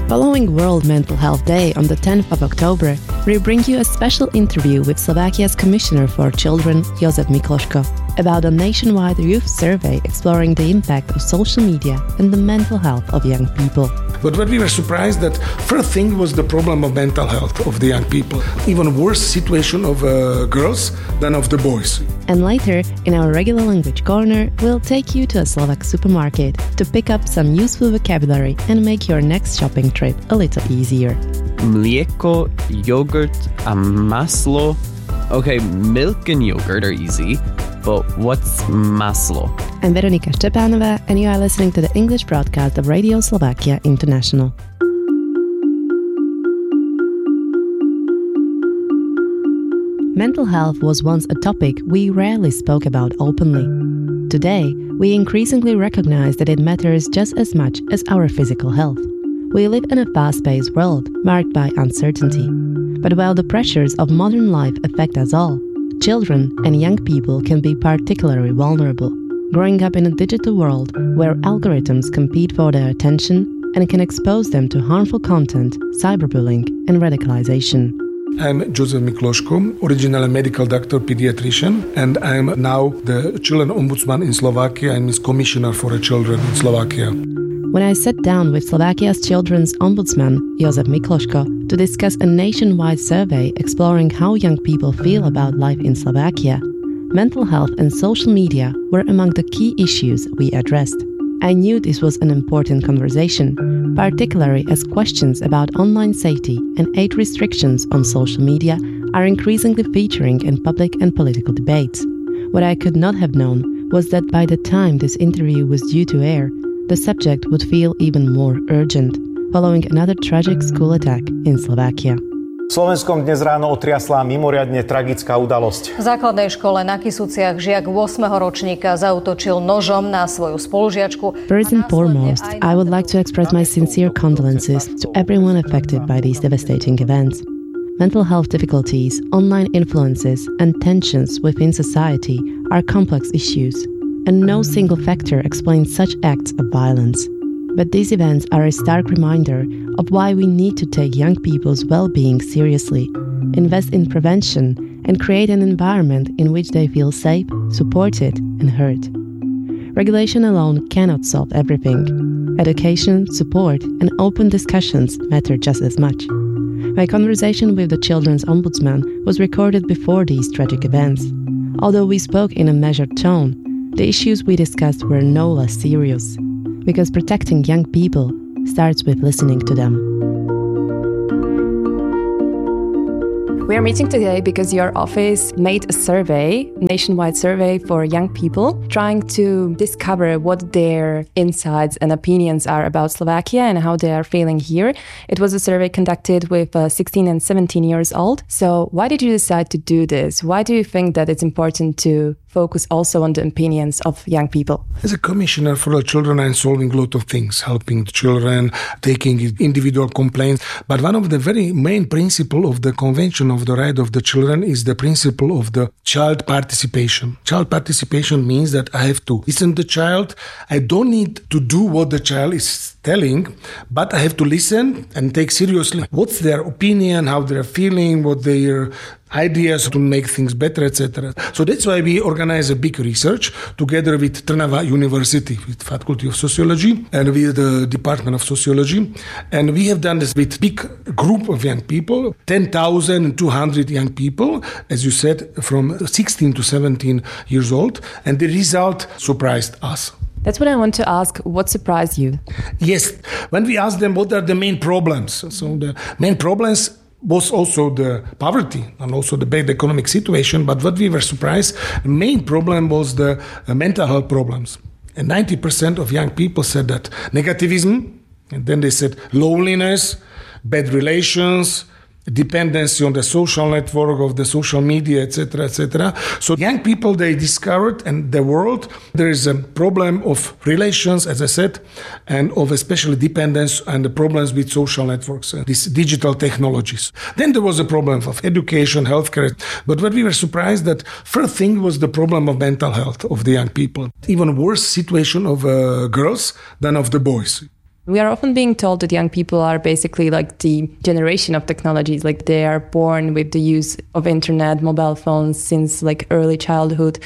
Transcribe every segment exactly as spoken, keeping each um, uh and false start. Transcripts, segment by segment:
Following World Mental Health Day on the tenth of October, we bring you a special interview with Slovakia's Commissioner for Children, Jozef Mikloško, about a nationwide youth survey exploring the impact of social media and the mental health of young people. But what we were surprised that first thing was the problem of mental health of the young people. Even worse situation of uh, girls than of the boys. And later, in our regular language corner, we'll take you to a Slovak supermarket to pick up some useful vocabulary and make your next shopping trip a little easier. Mlieko, yogurt, a maslo. Okay, milk and yogurt are easy, but what's maslo? I'm Veronika Szczepanova, and you are listening to the English broadcast of Radio Slovakia International. Mental health was once a topic we rarely spoke about openly. Today, we increasingly recognize that it matters just as much as our physical health. We live in a fast-paced world marked by uncertainty. But while the pressures of modern life affect us all, children and young people can be particularly vulnerable, growing up in a digital world where algorithms compete for their attention and can expose them to harmful content, cyberbullying, and radicalization. I'm Jozef Mikloško, originally a medical doctor, pediatrician, and I'm now the Children Ombudsman in Slovakia. I'm his commissioner for the children in Slovakia. When I sat down with Slovakia's Children's Ombudsman, Jozef Mikloško, to discuss a nationwide survey exploring how young people feel about life in Slovakia, mental health and social media were among the key issues we addressed. I knew this was an important conversation, particularly as questions about online safety and age restrictions on social media are increasingly featuring in public and political debates. What I could not have known was that by the time this interview was due to air, the subject would feel even more urgent, following another tragic school attack in Slovakia. Slovenskom dnes ráno otriasla mimoriadne tragická udalosť. V základnej škole na Kysuciach žiak ôsmeho ročníka zaútočil nožom na svoju spolužiačku. First and foremost, I would like to express my sincere condolences to everyone affected by these devastating events. Mental health difficulties, online influences, and tensions within society are complex issues, and no single factor explains such acts of violence. But these events are a stark reminder of why we need to take young people's well-being seriously, invest in prevention, and create an environment in which they feel safe, supported, and heard. Regulation alone cannot solve everything. Education, support, and open discussions matter just as much. My conversation with the Children's Ombudsman was recorded before these tragic events. Although we spoke in a measured tone, the issues we discussed were no less serious. Because protecting young people starts with listening to them. We are meeting today because your office made a survey, nationwide survey for young people, trying to discover what their insights and opinions are about Slovakia and how they are feeling here. It was a survey conducted with uh, sixteen and seventeen years old. So why did you decide to do this? Why do you think that it's important to focus also on the opinions of young people? As a commissioner for the children, I'm solving a lot of things, helping the children, taking individual complaints. But one of the very main principles of the Convention of the Right of the Children is the principle of the child participation. Child participation means that I have to listen to the child. I don't need to do what the child is telling, but I have to listen and take seriously what's their opinion, how they're feeling, what their ideas to make things better, et cetera. So that's why we organize a big research together with Trnava University, with Faculty of Sociology and with the Department of Sociology. And we have done this with big group of young people, ten thousand two hundred young people, as you said, from sixteen to seventeen years old. And the result surprised us. That's what I want to ask. What surprised you? Yes. When we asked them what are the main problems, so the main problems was also the poverty and also the bad economic situation. But what we were surprised, the main problem was the uh, mental health problems. And ninety percent of young people said that negativism, and then they said loneliness, bad relations, dependency on the social network of the social media, et cetera, et cetera. So young people, they discovered in the world there is a problem of relations, as I said, and of especially dependence and the problems with social networks, uh, these digital technologies. Then there was a problem of education, healthcare. But what we were surprised that first thing was the problem of mental health of the young people. Even worse situation of uh, girls than of the boys. We are often being told that young people are basically like the generation of technologies, like they are born with the use of internet, mobile phones since like early childhood.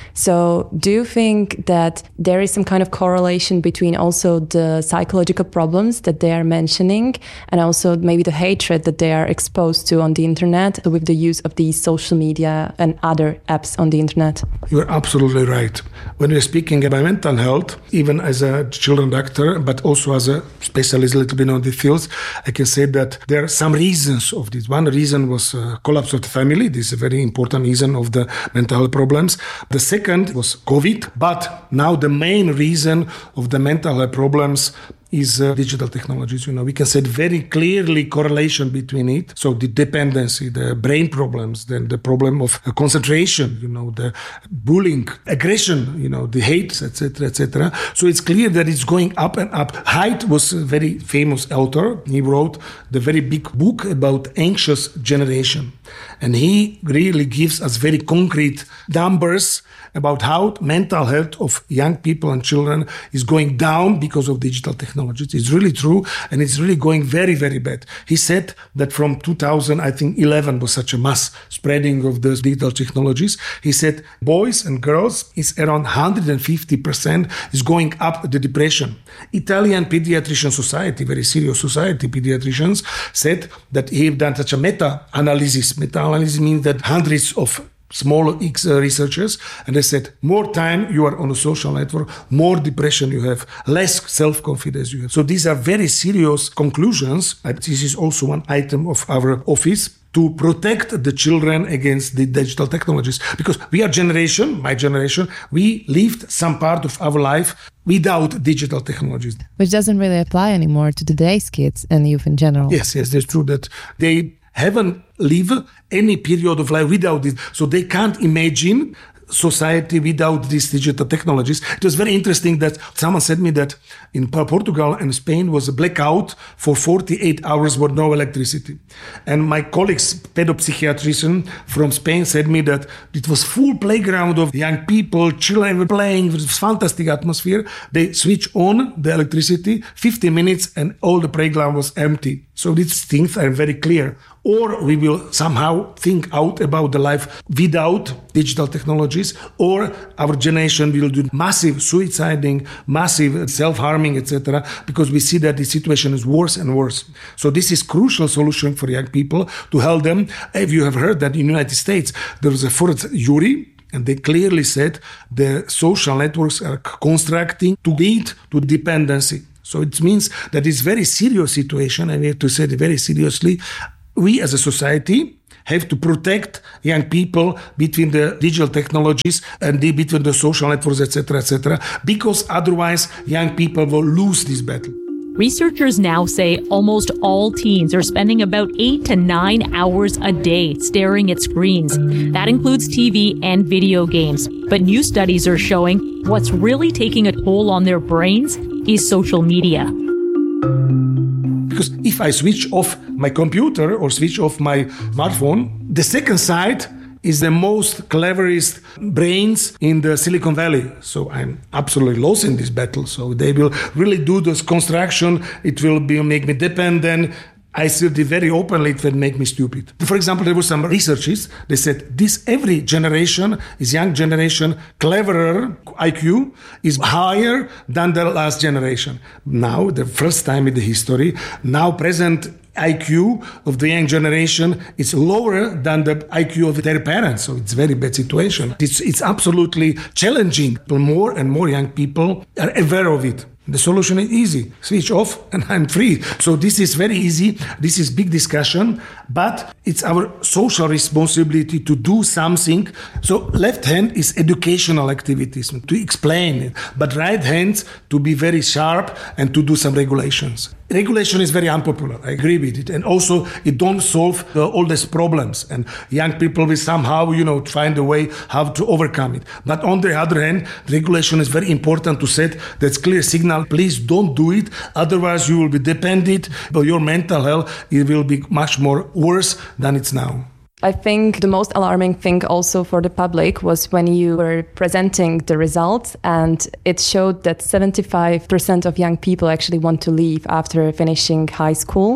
So do you think that there is some kind of correlation between also the psychological problems that they are mentioning and also maybe the hatred that they are exposed to on the internet with the use of these social media and other apps on the internet? You're absolutely right. When we're speaking about mental health, even as a children doctor, but also as a specialist a little bit on the fields, I can say that there are some reasons of this. One reason was uh, collapse of the family. This is a very important reason of the mental health problems. The second was COVID, but now the main reason of the mental health problems is uh, digital technologies. You know, we can say very clearly correlation between it. So the dependency, the brain problems, then the problem of uh, concentration, you know, the bullying, aggression, you know, the hate, et cetera, et cetera. So it's clear that it's going up and up. Haidt was a very famous author. He wrote the very big book about anxious generation. And he really gives us very concrete numbers about how mental health of young people and children is going down because of digital technologies. It's really true, and it's really going very, very bad. He said that from two thousand, I think eleven was such a mass spreading of those digital technologies. He said boys and girls is around one hundred fifty percent is going up the depression. Italian Pediatrician Society, very serious society, pediatricians, said that he have done such a meta-analysis. Meta-analysis means that hundreds of small X researchers, and they said more time you are on a social network, more depression you have, less self-confidence you have. So these are very serious conclusions. And this is also one item of our office to protect the children against the digital technologies. Because we are generation, my generation, we lived some part of our life without digital technologies. Which doesn't really apply anymore to today's kids and youth in general. Yes, yes, it's true that they haven't lived any period of life without this. So they can't imagine society without these digital technologies. It was very interesting that someone said me that in Portugal and Spain was a blackout for forty-eight hours with no electricity. And my colleagues, pedopsychiatrician from Spain, said me that it was full playground of young people, children were playing, it was fantastic atmosphere. They switch on the electricity, fifty minutes, and all the playground was empty. So these things are very clear. Or we will somehow think out about the life without digital technologies, or our generation will do massive suiciding, massive self-harming, et cetera, because we see that the situation is worse and worse. So this is crucial solution for young people to help them. If you have heard that in the United States, there was a fourth jury, and they clearly said the social networks are constructing to lead to dependency. So it means that it's a very serious situation, and we have to say it very seriously. We as a society have to protect young people between the digital technologies and the, between the social networks, et cetera, et cetera, because otherwise young people will lose this battle. Researchers now say almost all teens are spending about eight to nine hours a day staring at screens. That includes T V and video games. But new studies are showing what's really taking a toll on their brains is social media. Because if I switch off my computer or switch off my smartphone, the second side is the most cleverest brains in the Silicon Valley. So I'm absolutely lost in this battle. So they will really do this construction. It will be make me dependent. I said it very openly, it will make me stupid. For example, there were some researchers, they said this every generation is young generation, cleverer, I Q is higher than the last generation. Now, the first time in the history, now present I Q of the young generation is lower than the I Q of their parents. So it's a very bad situation. It's, it's absolutely challenging. More and more young people are aware of it. The solution is easy. Switch off and I'm free. So this is very easy. This is big discussion, but it's our social responsibility to do something. So left hand is educational activities to explain it, but right hand to be very sharp and to do some regulations. Regulation is very unpopular. I agree with it. And also it don't solve uh, all these problems. And young people will somehow, you know, find a way how to overcome it. But on the other hand, regulation is very important to set that clear signal. Please don't do it. Otherwise you will be dependent. But your mental health, it will be much more worse than it's now. I think the most alarming thing also for the public was when you were presenting the results, and it showed that seventy-five percent of young people actually want to leave after finishing high school.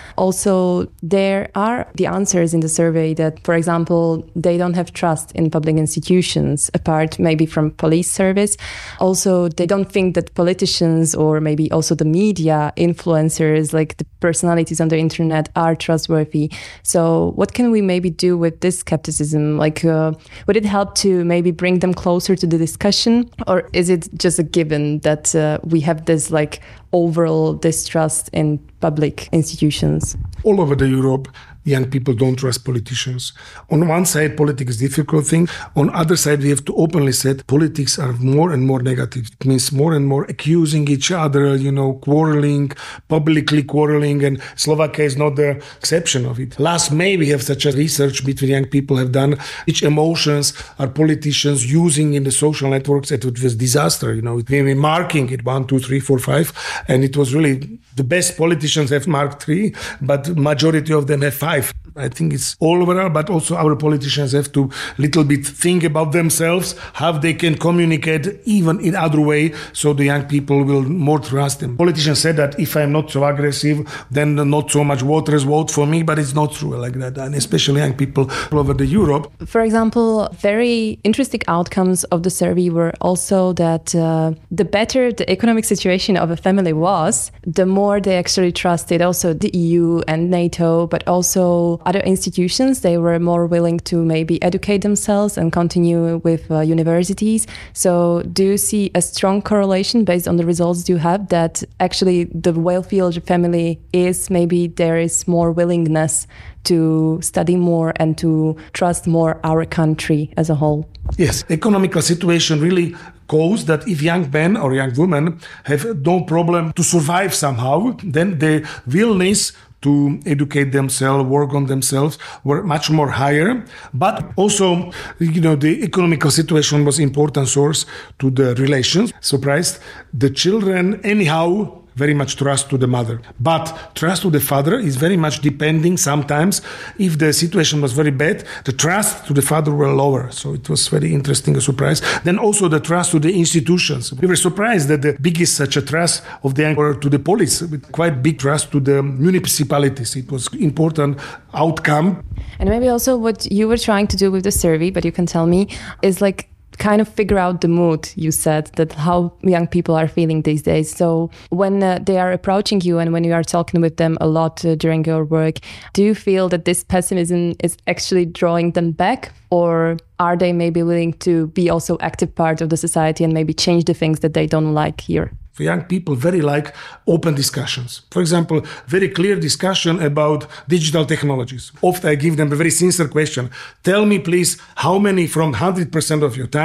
Also, there are the answers in the survey that, for example, they don't have trust in public institutions, apart maybe from police service. Also, they don't think that politicians or maybe also the media, influencers, like the personalities on the internet are trustworthy. So what can we maybe do with this skepticism? Like, uh, would it help to maybe bring them closer to the discussion? Or is it just a given that uh, we have this like overall distrust in public institutions? All over the Europe, young people don't trust politicians. On one side, politics is a difficult thing. On the other side, we have to openly say politics are more and more negative. It means more and more accusing each other, you know, quarreling, publicly quarreling, and Slovakia is not the exception of it. Last May, we have such a research between young people have done which emotions are politicians using in the social networks. It was disaster, you know, we were marking it one, two, three, four, five, and it was really the best politicians have marked three, but majority of them have five. I think it's all overall, but also our politicians have to little bit think about themselves, how they can communicate even in other way, so the young people will more trust them. Politicians said that if I'm not so aggressive, then not so much voters vote for me, but it's not true like that, and especially young people all over the Europe. For example, very interesting outcomes of the survey were also that uh, the better the economic situation of a family was, the more they actually trusted also the E U and NATO, but also other institutions. They were more willing to maybe educate themselves and continue with uh, universities. So do you see a strong correlation based on the results you have that actually the wealthier family is, maybe there is more willingness to study more and to trust more our country as a whole? Yes, economical situation really goes that if young men or young women have no problem to survive somehow, then the willingness to educate themselves, work on themselves, were much more higher. But also, you know, the economical situation was important source to the relations. Surprised, the children anyhow very much trust to the mother. But trust to the father is very much depending sometimes. If the situation was very bad, the trust to the father were lower. So it was very interesting, a surprise. Then also the trust to the institutions. We were surprised that the biggest such a trust of the young were to the police, with quite big trust to the municipalities. It was important outcome. And maybe also what you were trying to do with the survey, but you can tell me, is like kind of figure out the mood, you said, that how young people are feeling these days. So when uh, they are approaching you and when you are talking with them a lot uh, during your work, do you feel that this pessimism is actually drawing them back, or are they maybe willing to be also active part of the society and maybe change the things that they don't like here? For young people, very like open discussions. For example, very clear discussion about digital technologies. Often I give them a very sincere question. Tell me, please, how many from one hundred percent of your time